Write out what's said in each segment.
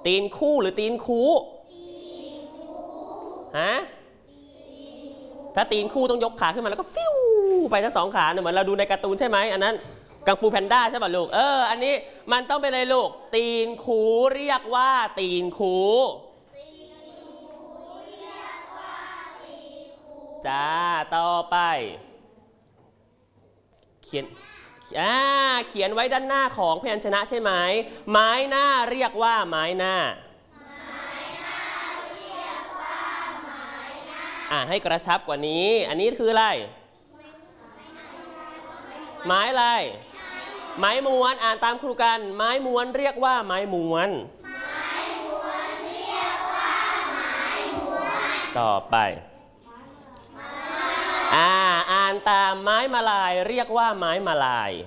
ตีนคู่หรือตีนคูฮะถ้าตีนคู่ต้องยกขาขึ้นมาแล้วก็ฟิวไปทั้งสองขาเหมือนเราดูในการ์ตูนใช่ไหมอันนั้นกังฟูแพนด้าใช่ป่ะลูกอันนี้มันต้องเป็นอะไรลูกตีนคูเรียกว่าตีนคูจ้าต่อไปเขียนไว้ด้านหน้าของพยัญชนะใช่ไหมไม้หน้าเรียกว่าไม้หน้าให้กระชับกว่านี้อันนี้คืออะไรไม้อะไรไม้ม้วนอ่านตามครูกันไม้ม้วนเรียกว่าไม้ม้วนต่อไปอ่านตามไม้มาลายเรียกว่าไม้มาลาย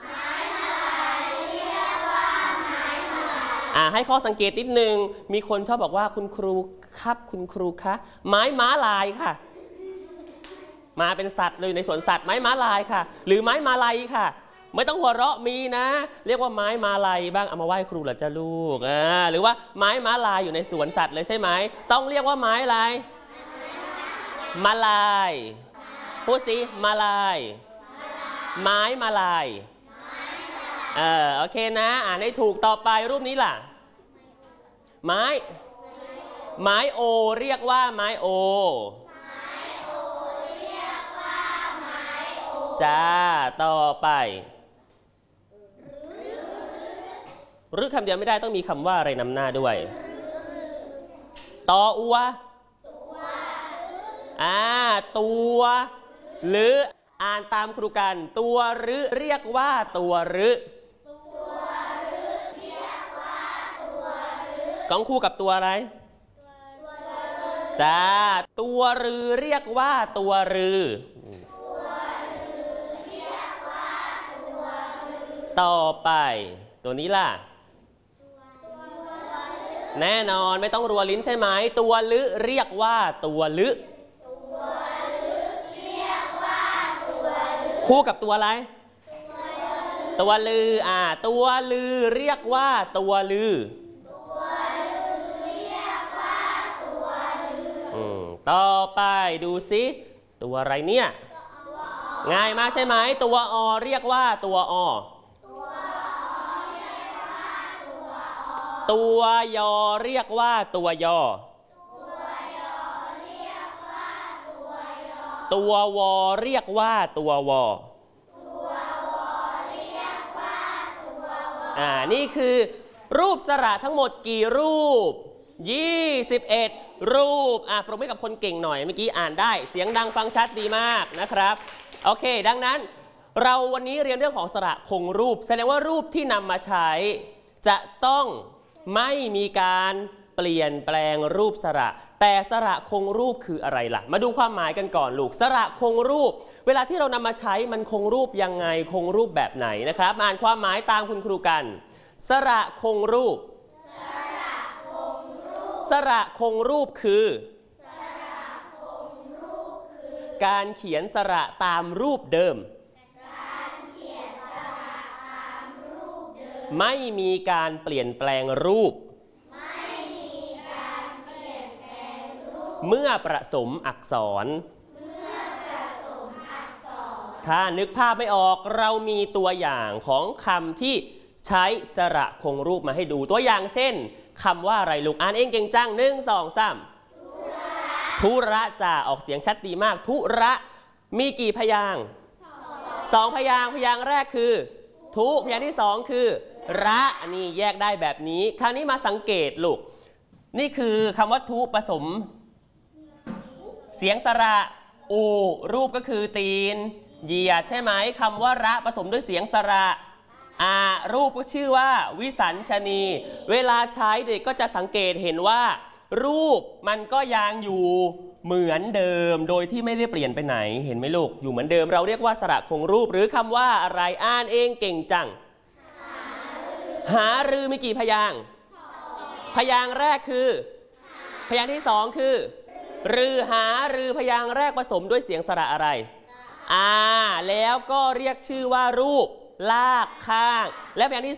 ให้ข้อสังเกตนิดนึงมีคนชอบบอกว่าคุณครูครับคุณครูคะไม้ม้าลายค่ะมาเป็นสัตว์เลยในสวนสัตว์ไม้ม้าลายค่ะหรือไม้มาลัยค่ะไม่ต้องหัวเราะมีนะเรียกว่าไม้มาลัยบ้างเอามาไหว้ครูเหรอจ้าลูกหรือว่าไม้ม้าลายอยู่ในสวนสัตว์เลยใช่ไหมต้องเรียกว่าไม้อะไรมาลายพูดสิมาลายไม้มาลายโอเคนะอ่านให้ถูกต่อไปรูปนี้ล่ะไม้โอเรียกว่าไม้โอจ้าต่อไปหรือคำเดียวไม่ได้ต้องมีคำว่าอะไรนำหน้าด้วยตออัวตัวหรืออ่านตามครูกันตัวหรือเรียกว่าตัวหรือก้องคู่กับตัวอะไรจ้าตัวรือเรียกว่าตัวรือต่อไปตัวนี้ล่ะแน่นอนไม่ต้องรัวลิ้นใช่ไหมตัวลึเรียกว่าตัวลึคู่กับตัวอะไรตัวลือตัวลือเรียกว่าตัวลือต่อไปดูสิตัวอะไรเนี่ยง่ายมากใช่ไหมตัวอเรียกว่าตัวอตัวยอเรียกว่าตัวยอตัววอเรียกว่าตัววนี่คือรูปสระทั้งหมดกี่รูป21รูปปรบมือกับคนเก่งหน่อยเมื่อกี้อ่านได้เสียงดังฟังชัดดีมากนะครับโอเคดังนั้นเราวันนี้เรียนเรื่องของสระคงรูปแสดงว่ารูปที่นำมาใช้จะต้องไม่มีการเปลี่ยนแปลงรูปสระแต่สระคงรูปคืออะไรล่ะมาดูความหมายกันก่อนลูกสระคงรูปเวลาที่เรานำมาใช้มันคงรูปยังไงคงรูปแบบไหนนะครับอ่านความหมายตามคุณครูกันสระคงรูปสระคงรูปคือการเขียนสระตามรูปเดิมไม่มีการเปลี่ยนแปลงรูปเมื่อประสมอักษรถ้านึกภาพไม่ออกเรามีตัวอย่างของคำที่ใช้สระคงรูปมาให้ดูตัวอย่างเช่นคำว่าอะไรลูกอ่านเองเก่งจัง1 2 3ธุระจ่าออกเสียงชัดดีมากธุระมีกี่พยางค์2พยางค์พยางค์แรกคือทุพยางค์ที่2คือระอันนี้แยกได้แบบนี้คราวนี้มาสังเกตลูกนี่คือคำว่าทุผสมเสียงสระอูรูปก็คือตีนเหยียดใช่ไหมคำว่าระผสมด้วยเสียงสระรูปก็ชื่อว่าวิสัญชนีเวลาใช้เด็กก็จะสังเกตเห็นว่ารูปมันก็ยังอยู่เหมือนเดิมโดยที่ไม่ได้เปลี่ยนไปไหนเห็นไหมลูกอยู่เหมือนเดิมเราเรียกว่าสระคงรูปหรือคำว่าอะไรอ่านเองเก่งจังหารือมีกี่พยางค์พยางค์แรกคือพยางค์ที่2คือรือหารือพยางค์แรกผสมด้วยเสียงสระอะไรแล้วก็เรียกชื่อว่ารูปลากข้างและพยางค์ที่